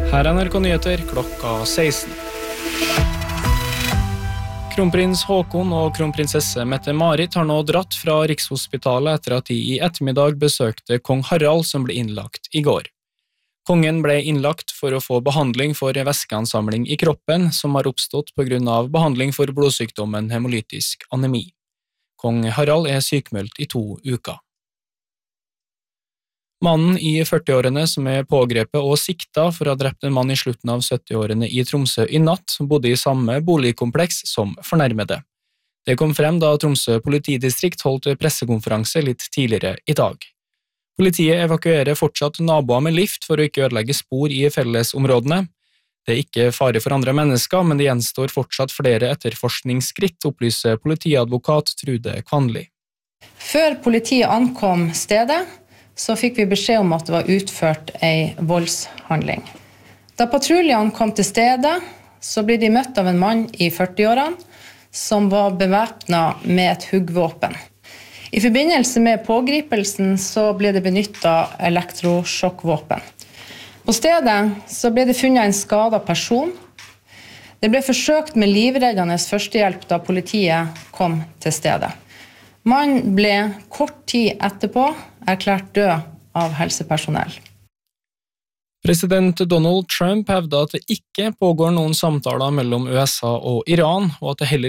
Her NRK Nyheter klokka 16. Kronprins Håkon og kronprinsesse Mette-Marit har nå dratt fra Rikshospitalet etter at de i ettermiddag besøkte kong Harald som ble innlagt i går. Kongen ble innlagt for å få behandling for væskeansamling i kroppen som har oppstått på grunn av behandling for blodsykdommen hemolytisk anemi. Kong Harald er sykmeldt i 2 uker. Mannen i 40-årene som er pågrepet og sikta for å ha drept en mann i slutten av 70-årene i Tromsø i natt, bodde i samme boligkompleks som fornærmede. Det kom frem da Tromsø politidistrikt holdt pressekonferanse litt tidligere i dag. Politiet evakuerer fortsatt naboer med lift for å ikke ødelegge spor i fellesområdene. Det er ikke fare for andre mennesker, men det gjenstår fortsatt flere etterforskningsskritt, opplyser politiadvokat Trude Kvanli. Før politiet ankom stedet, så fikk vi beskjed om at det var utført en voldshandling. Da patruljene kom til stedet, så ble de møtt av en mann i 40-årene som var bevæpnet med et huggvåpen. I forbindelse med pågripelsen så ble det benyttet elektrosjokkvåpen. På stedet så ble det funnet en skadet person. Det ble forsøkt med livreddende førstehjelp da politiet kom til stedet. Mannen ble kort tid etterpå erklært død av helsepersonell. President Donald Trump hevder at det ikke pågår noen samtaler mellom USA og Iran, og at det heller